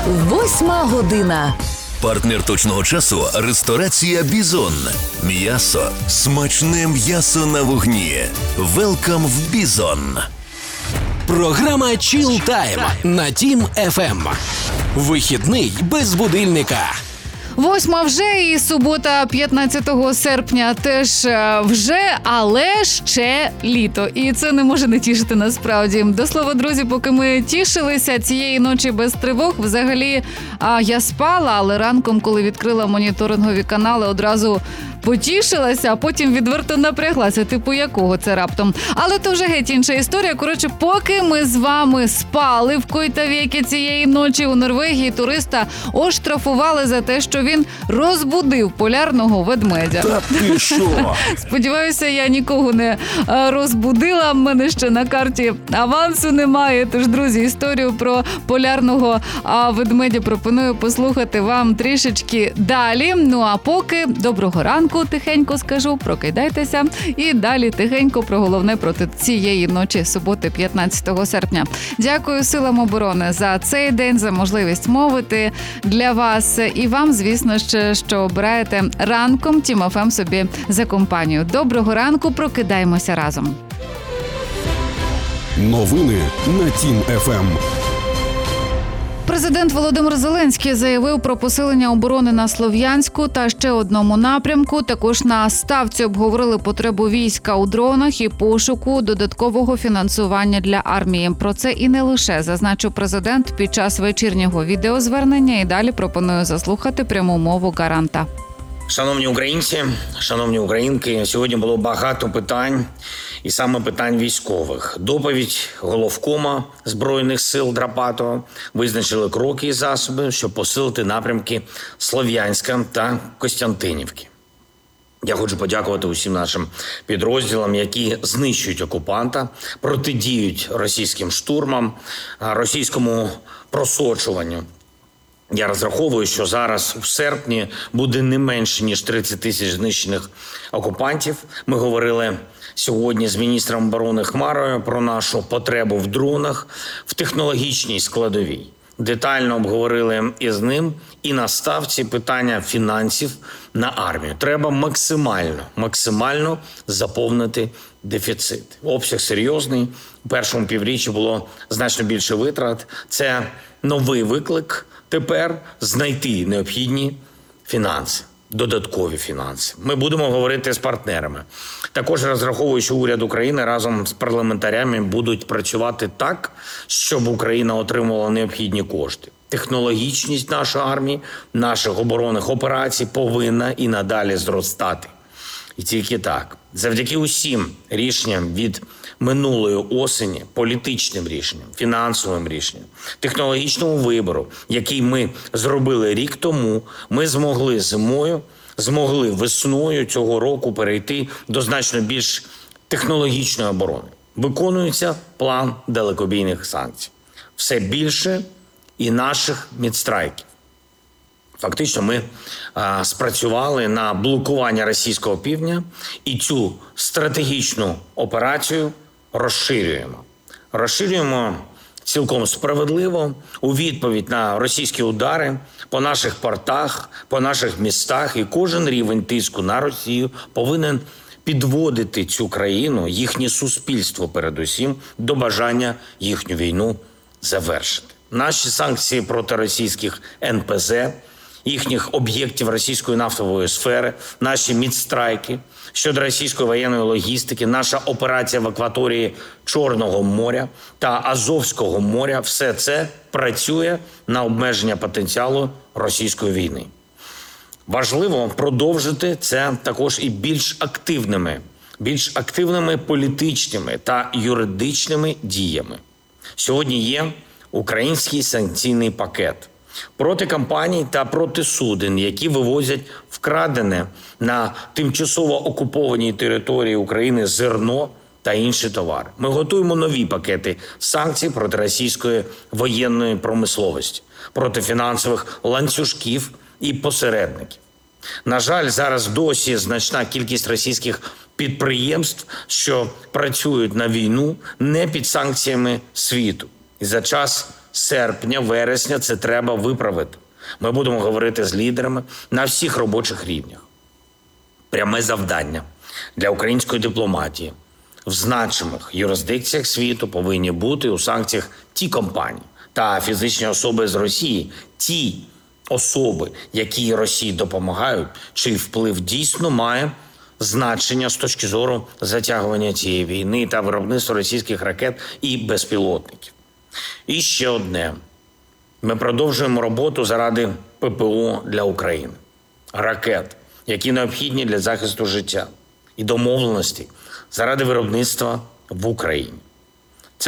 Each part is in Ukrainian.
Восьма година. Партнер точного часу – ресторація «Бізон». М'ясо. Смачне м'ясо на вогні. Велкам в «Бізон». Програма Chill Time на Тім ФМ. Вихідний без будильника. 8 вже і субота 15 серпня теж вже, але ще літо. І це не може не тішити насправді. До слова, друзі, поки ми тішилися цієї ночі без тривог, взагалі я спала, але ранком, коли відкрила моніторингові канали, одразу потішилася, а потім відверто напряглася. Типу, якого це раптом? Але то вже геть інша історія. Коротше, поки ми з вами спали в коїта віки цієї ночі, у Норвегії туриста оштрафували за те, що він розбудив полярного ведмедя. Та ти що? Сподіваюся, я нікого не розбудила. В мене ще на карті авансу немає. Тож, друзі, історію про полярного ведмедя пропоную послухати вам трішечки далі. Ну а поки доброго ранку, тихенько скажу, прокидайтеся. І далі тихенько про головне проти цієї ночі, суботи 15 серпня. Дякую силам оборони за цей день, за можливість мовити для вас. І вам, звісно, що обираєте ранком Тім ФМ собі за компанію. Доброго ранку, прокидаємося разом. Новини на Тім ФМ. Президент Володимир Зеленський заявив про посилення оборони на Слов'янську та ще одному напрямку. Також на ставці обговорили потребу війська у дронах і пошуку додаткового фінансування для армії. Про це і не лише, зазначив президент під час вечірнього відеозвернення. І далі пропоную заслухати пряму мову гаранта. Шановні українці, шановні українки, сьогодні було багато питань, і саме питань військових. Доповідь головкома Збройних сил Драпатова визначили кроки і засоби, щоб посилити напрямки Слов'янська та Костянтинівки. Я хочу подякувати усім нашим підрозділам, які знищують окупанта, протидіють російським штурмам, російському просочуванню. Я розраховую, що зараз у серпні буде не менше, ніж 30 тисяч знищених окупантів. Ми говорили сьогодні з міністром оборони Хмарою про нашу потребу в дронах, в технологічній складовій. Детально обговорили із ним і на ставці питання фінансів на армію. Треба максимально заповнити дефіцит. Обсяг серйозний. У першому півріччі було значно більше витрат. Це новий виклик тепер знайти необхідні фінанси, додаткові фінанси. Ми будемо говорити з партнерами. Також розраховую, що уряд України разом з парламентарями будуть працювати так, щоб Україна отримувала необхідні кошти. Технологічність нашої армії, наших оборонних операцій повинна і надалі зростати. І тільки так. Завдяки усім рішенням від минулої осені, політичним рішенням, фінансовим рішенням, технологічному вибору, який ми зробили рік тому, ми змогли весною цього року перейти до значно більш технологічної оборони. Виконується план далекобійних санкцій. Все більше і наших мідстрайків. Фактично, ми спрацювали на блокування російського півдня і цю стратегічну операцію розширюємо. Розширюємо цілком справедливо у відповідь на російські удари по наших портах, по наших містах. І кожен рівень тиску на Росію повинен підводити цю країну, їхнє суспільство передусім, до бажання їхню війну завершити. Наші санкції проти російських НПЗ, їхніх об'єктів російської нафтової сфери, наші мідстрайки щодо російської воєнної логістики, наша операція в акваторії Чорного моря та Азовського моря – все це працює на обмеження потенціалу російської війни. Важливо продовжити це також і більш активними політичними та юридичними діями. Сьогодні є український санкційний пакет проти компаній та проти суден, які вивозять вкрадене на тимчасово окупованій території України зерно та інші товари. Ми готуємо нові пакети санкцій проти російської воєнної промисловості, проти фінансових ланцюжків і посередників. На жаль, зараз досі значна кількість російських підприємств, що працюють на війну, не під санкціями світу. І за час серпня, вересня це треба виправити. Ми будемо говорити з лідерами на всіх робочих рівнях. Пряме завдання для української дипломатії в значимих юрисдикціях світу повинні бути у санкціях ті компанії та фізичні особи з Росії, ті особи, які Росії допомагають, чий вплив дійсно має значення з точки зору затягування цієї війни та виробництва російських ракет і безпілотників. І ще одне. Ми продовжуємо роботу заради ППО для України. Ракет, які необхідні для захисту життя. І домовленості заради виробництва в Україні. Це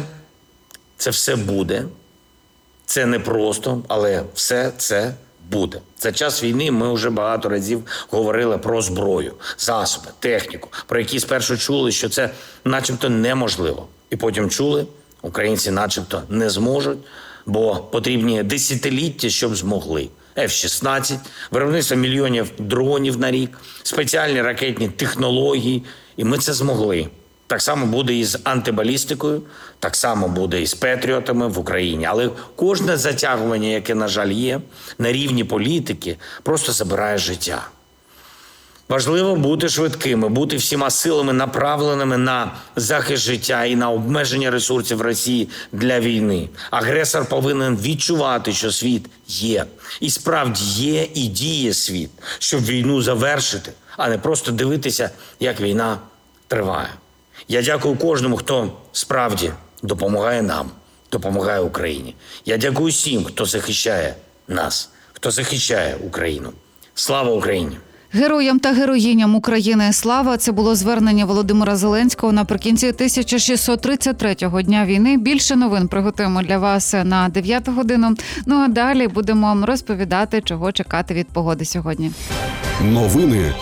все буде. Це не просто, але все це буде. За час війни ми вже багато разів говорили про зброю, засоби, техніку, про які спершу чули, що це начебто неможливо. І потім чули, українці начебто не зможуть, бо потрібні десятиліття, щоб змогли. F-16, виробництво мільйонів дронів на рік, спеціальні ракетні технології. І ми це змогли. Так само буде і з антибалістикою, так само буде і з патріотами в Україні. Але кожне затягування, яке, на жаль, є, на рівні політики, просто забирає життя. Важливо бути швидкими, бути всіма силами направленими на захист життя і на обмеження ресурсів Росії для війни. Агресор повинен відчувати, що світ є. І справді є і діє світ, щоб війну завершити, а не просто дивитися, як війна триває. Я дякую кожному, хто справді допомагає нам, допомагає Україні. Я дякую всім, хто захищає нас, хто захищає Україну. Слава Україні! Героям та героїням України слава. Це було звернення Володимира Зеленського наприкінці 1633-го дня війни. Більше новин приготуємо для вас на 9 годину. Ну а далі будемо розповідати, чого чекати від погоди сьогодні. Новини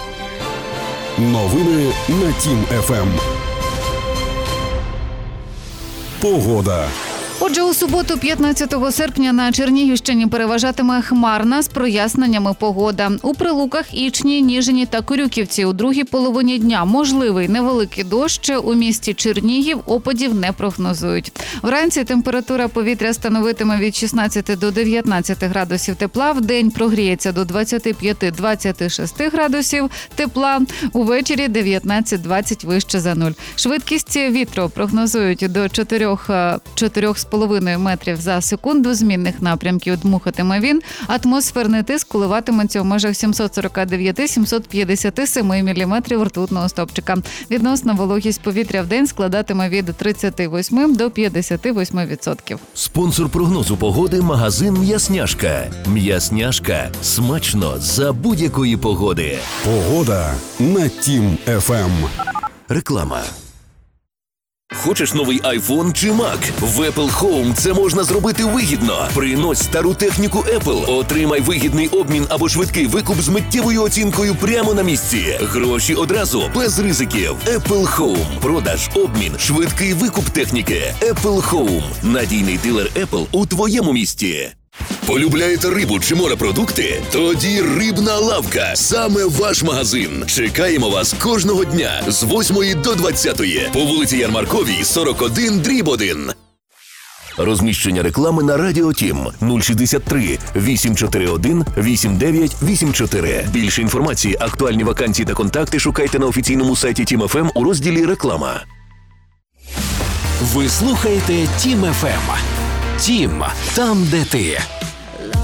на Тім ФМ. Погода. Отже, у суботу, 15 серпня, на Чернігівщині переважатиме хмарна з проясненнями погода. У Прилуках, Ічні, Ніжині та Корюківці у другій половині дня можливий невеликий дощ. У місті Чернігів опадів не прогнозують. Вранці температура повітря становитиме від 16 до 19 градусів тепла. Вдень прогріється до 25-26 градусів тепла. Увечері 19-20 вище за нуль. Швидкість вітру прогнозують до 4,5 метрів за секунду. Змінних напрямків дмухатиме він. Атмосферний тиск коливатиметься у межах 749-757 міліметрів ртутного стовпчика. Відносна вологість повітря в день складатиме від 38 до 58%. Спонсор прогнозу погоди – магазин «М'ясняшка». «М'ясняшка» – смачно за будь-якої погоди. Погода на Тім ФМ. Реклама. Хочеш новий iPhone чи Mac? В Apple Home це можна зробити вигідно. Принось стару техніку Apple, отримай вигідний обмін або швидкий викуп з миттєвою оцінкою прямо на місці. Гроші одразу, без ризиків. Apple Home. Продаж, обмін, швидкий викуп техніки. Apple Home. Надійний дилер Apple у твоєму місті. Полюбляєте рибу чи морепродукти? Тоді «Рибна лавка» – саме ваш магазин. Чекаємо вас кожного дня з 8 до 20 по вулиці Ярмарковій, 41/1. Розміщення реклами на Радіо Тім 063 841 8984. Більше інформації, актуальні вакансії та контакти шукайте на офіційному сайті Тім ФМ у розділі «Реклама». Ви слухаєте Тім ФМ. Тім, там, де ти.